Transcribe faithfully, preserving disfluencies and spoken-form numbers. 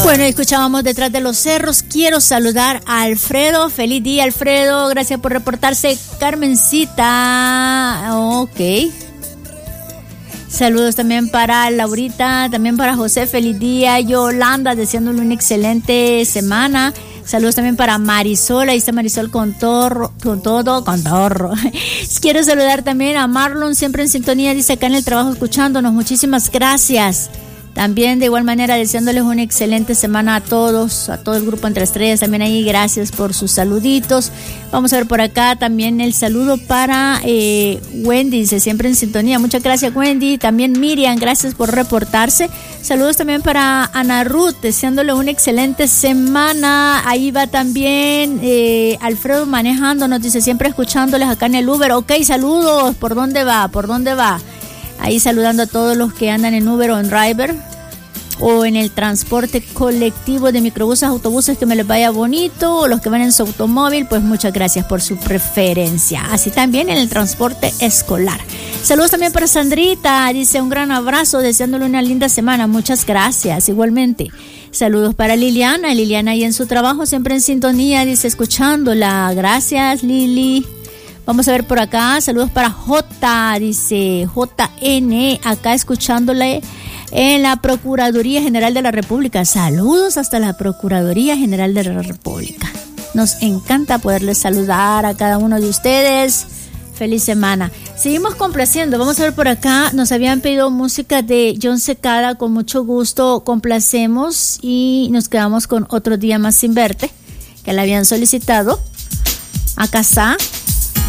Bueno, escuchábamos Detrás de los Cerros. Quiero saludar a Alfredo. Feliz día, Alfredo. Gracias por reportarse. Carmencita. Ok. Saludos también para Laurita, también para José. Feliz día. Yolanda, deseándole una excelente semana. Saludos también para Marisol. Ahí está Marisol con, torro, con todo, con torro. Quiero saludar también a Marlon, siempre en sintonía. Dice acá en el trabajo escuchándonos. Muchísimas gracias. También de igual manera deseándoles una excelente semana a todos, a todo el grupo Entre Estrellas, también ahí gracias por sus saluditos. Vamos a ver por acá también el saludo para eh, Wendy, dice siempre en sintonía, muchas gracias Wendy. También Miriam, gracias por reportarse. Saludos también para Ana Ruth, deseándole una excelente semana. Ahí va también eh, Alfredo manejando, nos dice siempre escuchándoles acá en el Uber. Ok, saludos, ¿por dónde va? ¿Por dónde va? Ahí saludando a todos los que andan en Uber o en Driver o en el transporte colectivo de microbuses, autobuses, que me les vaya bonito, o los que van en su automóvil, pues muchas gracias por su preferencia. Así también en el transporte escolar. Saludos también para Sandrita, dice un gran abrazo, deseándole una linda semana. Muchas gracias, igualmente. Saludos para Liliana, Liliana ahí en su trabajo, siempre en sintonía, dice escuchándola. Gracias, Lili. Vamos a ver por acá, saludos para J, dice J N, acá escuchándole en la Procuraduría General de la República. Saludos hasta la Procuraduría General de la República. Nos encanta poderles saludar a cada uno de ustedes. Feliz semana. Seguimos complaciendo, vamos a ver por acá, nos habían pedido música de John Secada, con mucho gusto complacemos y nos quedamos con Otro Día Más Sin Verte, que la habían solicitado. Acá está.